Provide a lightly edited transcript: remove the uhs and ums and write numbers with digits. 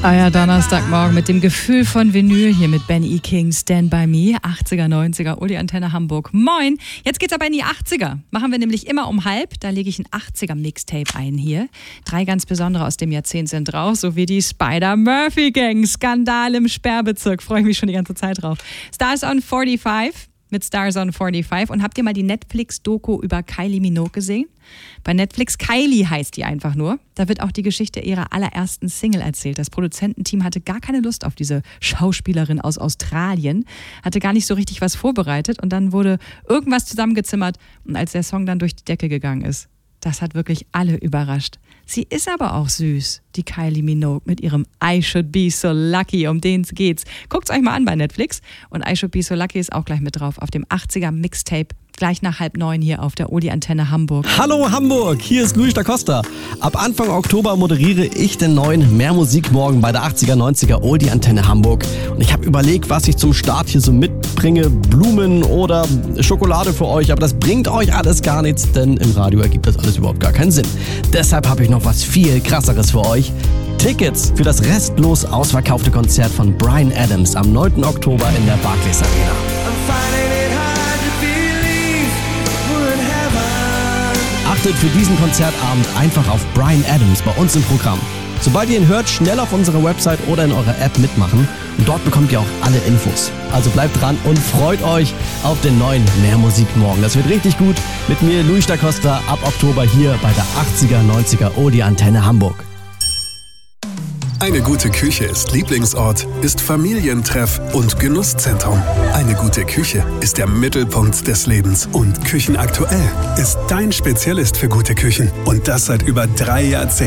Euer Donnerstagmorgen mit dem Gefühl von Vinyl hier mit Ben E. King, Stand By Me, 80er, 90er, Uli Antenne Hamburg. Moin, jetzt geht's aber in die 80er. Machen wir nämlich immer um halb, da lege ich ein 80er Mixtape ein hier. 3 ganz besondere aus dem Jahrzehnt sind drauf, sowie die Spider-Murphy-Gang, Skandal im Sperrbezirk, freue ich mich schon die ganze Zeit drauf. Stars on 45 mit Stars on 45 und habt ihr mal die Netflix-Doku über Kylie Minogue gesehen? Bei Netflix, Kylie heißt die einfach nur. Da wird auch die Geschichte ihrer allerersten Single erzählt. Das Produzententeam hatte gar keine Lust auf diese Schauspielerin aus Australien, hatte gar nicht so richtig was vorbereitet und dann wurde irgendwas zusammengezimmert und als der Song dann durch die Decke gegangen ist, das hat wirklich alle überrascht. Sie ist aber auch süß, die Kylie Minogue mit ihrem I Should Be So Lucky, um den geht's. Guckt's euch mal an bei Netflix und I Should Be So Lucky ist auch gleich mit drauf auf dem 80er Mixtape. Gleich nach 8:30 hier auf der Uli Antenne Hamburg. Hallo Hamburg, hier ist Luis da Costa. Ab Anfang Oktober moderiere ich den neuen Mehr Musik morgen bei der 80er, 90er Uli Antenne Hamburg. Und ich habe überlegt, was ich zum Start hier so mitbringe. Blumen oder Schokolade für euch. Aber das bringt euch alles gar nichts, denn im Radio ergibt das alles überhaupt gar keinen Sinn. Deshalb habe ich noch was viel krasseres für euch. Tickets für das restlos ausverkaufte Konzert von Bryan Adams am 9. Oktober in der Barclays Arena. Achtet für diesen Konzertabend einfach auf Bryan Adams bei uns im Programm. Sobald ihr ihn hört, schnell auf unserer Website oder in eurer App mitmachen und dort bekommt ihr auch alle Infos. Also bleibt dran und freut euch auf den neuen Mehr Musik morgen. Das wird richtig gut mit mir, Luis da Costa, ab Oktober hier bei der 80er, 90er Uli Antenne Hamburg. Eine gute Küche ist Lieblingsort, ist Familientreff und Genusszentrum. Eine gute Küche ist der Mittelpunkt des Lebens. Und Küchenaktuell ist dein Spezialist für gute Küchen. Und das seit über 3 Jahrzehnten.